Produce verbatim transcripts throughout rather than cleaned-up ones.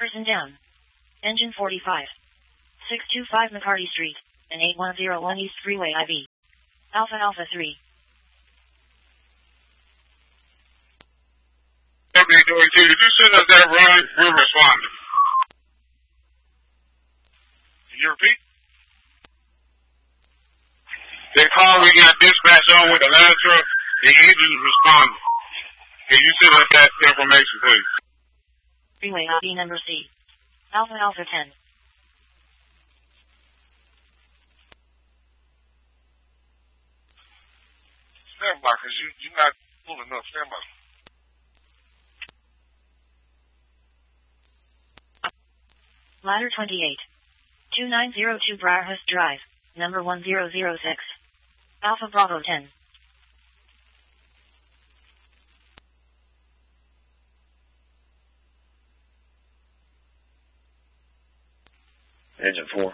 Person down. Engine forty-five. six two five McCarty Street, and eight one zero one East Freeway I V. Alpha Alpha three. Okay, Dory two, did you send us that run? We're responding. Can you repeat? The call we got dispatched on with the ladder truck, the engine responded. Can you send us that information, please? Freeway I V number C. Alpha Alpha ten. Stand by, because you, you're not pulling up. Stand by. Ladder twenty-eight. two nine zero two Briarhurst Drive, number one zero zero six. Alpha Bravo ten. Engine four.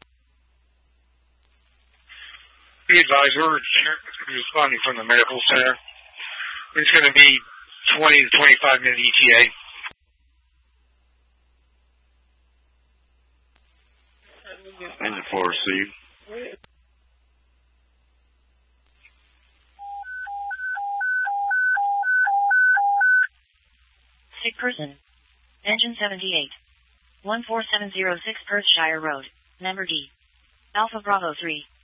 Be advised, we're responding from the medical center. It's going to be twenty to twenty-five minute E T A. Engine four received. Sick person. Engine seventy-eight. one four seven zero six Perthshire Road, number D. Alpha Bravo three.